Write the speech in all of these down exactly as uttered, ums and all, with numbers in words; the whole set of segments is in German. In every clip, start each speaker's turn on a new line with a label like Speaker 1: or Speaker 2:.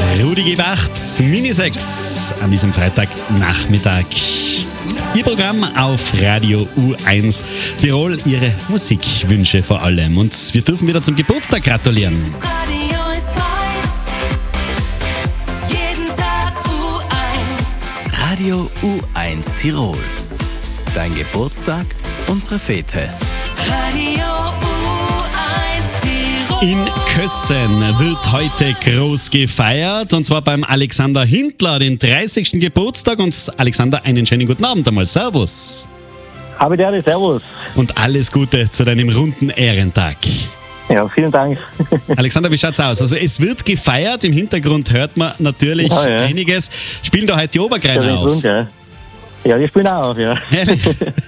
Speaker 1: Rudi Gebart, Minisex an diesem Freitagnachmittag. Ihr Programm auf Radio U eins Tirol, Ihre Musikwünsche vor allem. Und wir dürfen wieder zum Geburtstag gratulieren.
Speaker 2: Radio ist meins, jeden Tag U eins.
Speaker 3: Radio U eins Tirol. Dein Geburtstag, unsere Fete.
Speaker 2: Radio U eins Tirol.
Speaker 1: In Kössen wird heute groß gefeiert, und zwar beim Alexander Hindler, den dreißigsten Geburtstag. Und Alexander, einen schönen guten Abend einmal. Servus.
Speaker 4: Habe der, servus.
Speaker 1: Und alles Gute zu deinem runden Ehrentag.
Speaker 4: Ja, vielen Dank.
Speaker 1: Alexander, wie schaut's aus? Also es wird gefeiert, im Hintergrund hört man natürlich
Speaker 4: Ja, ja.
Speaker 1: einiges. Spielen da heute die Obergreiner
Speaker 4: Ja,
Speaker 1: auf?
Speaker 4: Grund, ja. Ja, die spielen auch auf, ja.
Speaker 1: Ehrlich?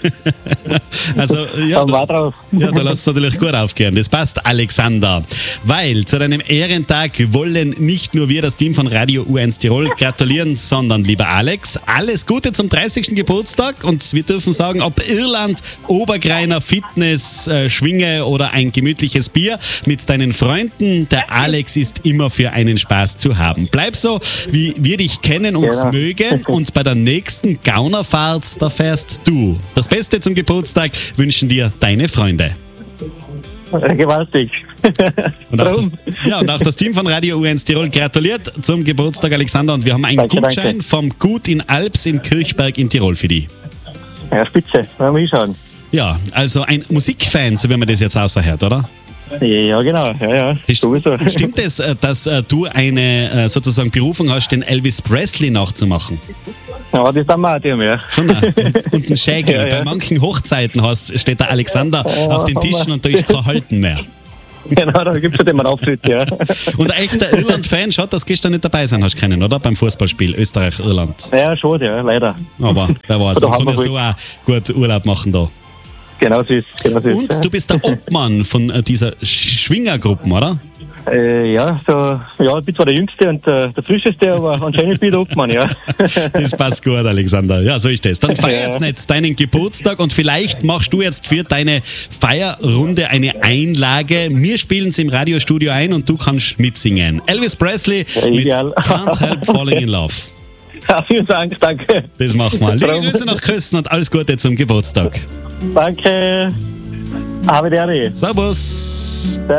Speaker 1: Also, ja,
Speaker 4: Kommen wir
Speaker 1: da,
Speaker 4: drauf.
Speaker 1: ja, da lässt es natürlich gut aufgehen. Das passt, Alexander. Weil zu deinem Ehrentag wollen nicht nur wir, das Team von Radio U eins Tirol, gratulieren, sondern, lieber Alex, alles Gute zum dreißigsten Geburtstag. Und wir dürfen sagen, ob Irland, Obergreiner, Fitness, äh, Schwinge oder ein gemütliches Bier mit deinen Freunden, der Alex ist immer für einen Spaß zu haben. Bleib so, wie wir dich kennen und
Speaker 4: Genau.
Speaker 1: mögen. Und bei der nächsten Gaunerfahrt, da fährst du. Das Beste zum Geburtstag wünschen dir deine Freunde.
Speaker 4: Gewaltig.
Speaker 1: Und auch, das,
Speaker 4: Warum?
Speaker 1: ja, und auch das Team von Radio U eins Tirol gratuliert zum Geburtstag, Alexander. Und wir haben einen
Speaker 4: Danke,
Speaker 1: Gutschein
Speaker 4: danke.
Speaker 1: vom Gut in Alps in Kirchberg in Tirol für dich.
Speaker 4: Ja, spitze. Wollen wir hinschauen.
Speaker 1: Ja, also ein Musikfan, so wie man das jetzt außerhört, oder?
Speaker 4: Ja, genau. Ja, ja.
Speaker 1: Das-
Speaker 4: Sowieso.
Speaker 1: Stimmt es, äh, dass äh, du eine äh, sozusagen Berufung hast, den Elvis Presley nachzumachen?
Speaker 4: Ja, das dann mal dem, ja.
Speaker 1: Schon ein, und ein Schägel.
Speaker 4: Ja, ja.
Speaker 1: Bei manchen Hochzeiten hast, steht der Alexander
Speaker 4: Oh,
Speaker 1: auf den
Speaker 4: Hammer.
Speaker 1: Tischen und da ist kein Halten mehr.
Speaker 4: Genau, da gibt es ja den Auftritt, ja.
Speaker 1: Und ein echter Irland-Fan, schaut, dass gestern nicht dabei sein hast können, oder? Beim Fußballspiel Österreich-Irland.
Speaker 4: Ja, schon, ja, leider.
Speaker 1: Aber wer weiß,
Speaker 4: Da
Speaker 1: man
Speaker 4: haben
Speaker 1: kann ja
Speaker 4: wir
Speaker 1: so auch gut Urlaub machen da.
Speaker 4: Genau so ist genau so ist,
Speaker 1: Und du bist der Obmann von äh, dieser Schwingergruppen, oder?
Speaker 4: Äh, ja, so, ja, ich bin zwar der Jüngste und äh, der Frischeste, aber anscheinend bin ich der Obmann, ja.
Speaker 1: Das passt gut, Alexander. Ja, so ist das. Dann feiert's
Speaker 4: Ja.
Speaker 1: nicht deinen Geburtstag und vielleicht machst du jetzt für deine Feierrunde eine Einlage. Wir spielen sie im Radiostudio ein und du kannst mitsingen. Elvis Presley
Speaker 4: Ja,
Speaker 1: mit
Speaker 4: ideal.
Speaker 1: Can't Help Falling in Love.
Speaker 4: Ja, vielen Dank, danke.
Speaker 1: Das machen wir. Liebe
Speaker 4: Traum.
Speaker 1: Grüße nach Kösten und alles Gute zum Geburtstag.
Speaker 4: Danke. Habe der.
Speaker 1: Servus.